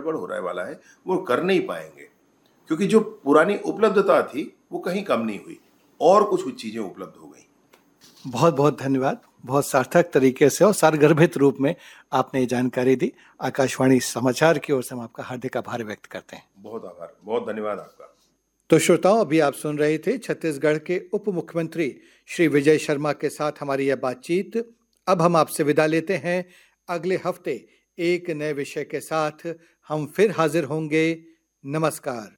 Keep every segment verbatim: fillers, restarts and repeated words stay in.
गड़बड़ होने वाला है वो कर नहीं पाएंगे, क्योंकि जो पुरानी उपलब्धता थी वो कहीं कम नहीं हुई और कुछ कुछ चीजें उपलब्ध हो गई। बहुत बहुत धन्यवाद। बहुत सार्थक तरीके से और सारगर्भित रूप में आपने ये जानकारी दी। आकाशवाणी समाचार की ओर से हम आपका हार्दिक आभार व्यक्त करते हैं। बहुत आभार, बहुत धन्यवाद आपका। तो श्रोताओं, अभी आप सुन रहे थे छत्तीसगढ़ के उप मुख्यमंत्री श्री विजय शर्मा के साथ हमारी यह बातचीत। अब हम आपसे विदा लेते हैं। अगले हफ्ते एक नए विषय के साथ हम फिर हाजिर होंगे। नमस्कार।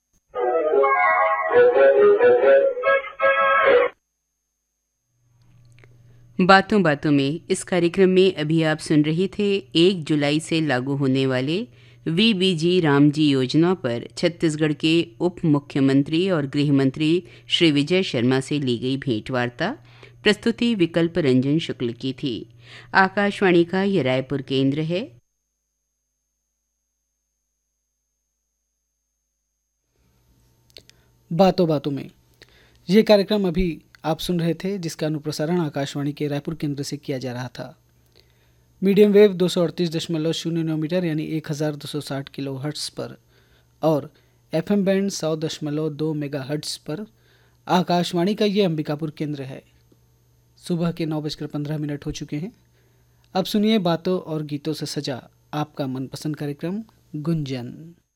बातों बातों में इस कार्यक्रम में अभी आप सुन रहे थे एक जुलाई से लागू होने वाले वीबीजी रामजी योजना पर छत्तीसगढ़ के उप मुख्यमंत्री और गृह मंत्री श्री विजय शर्मा से ली गई भेंटवार्ता। प्रस्तुति विकल्प रंजन शुक्ल की थी। आकाशवाणी का यह रायपुर केंद्र है। बातों बातों में ये कार्यक्रम अभी आप सुन रहे थे, जिसका अनुप्रसारण आकाशवाणी के रायपुर केंद्र से किया जा रहा था। मीडियम वेव दो सौ अड़तीस दशमलव शून्य नौ मीटर यानी एक हज़ार दो सौ साठ किलो हर्ट्स पर और एफएम बैंड सौ दशमलव दो मेगा हर्ट्स पर आकाशवाणी का ये अंबिकापुर केंद्र है। सुबह के नौ बजकर पंद्रह मिनट हो चुके हैं। अब सुनिए बातों और गीतों से सजा आपका मनपसंद कार्यक्रम गुंजन।